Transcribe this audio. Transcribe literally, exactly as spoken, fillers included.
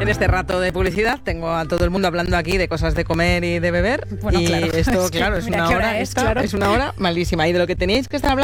en este rato de publicidad tengo a todo el mundo hablando aquí de cosas de comer y de beber. Bueno, y claro. esto, Es que claro, es mira una qué hora, hora es, esta claro. es una hora malísima. Y de lo que teníais que estar hablando